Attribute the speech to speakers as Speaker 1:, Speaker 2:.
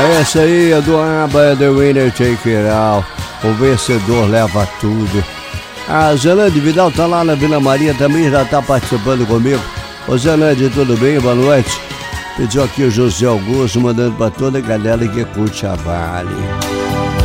Speaker 1: Essa aí é do ABBA, The Winner Take It All. O vencedor leva tudo. A Zelande Vidal tá lá na Vila Maria também, já tá participando comigo. Ô Zelande, tudo bem? Boa noite. Pediu aqui o José Augusto, mandando pra toda a galera que curte a Vale.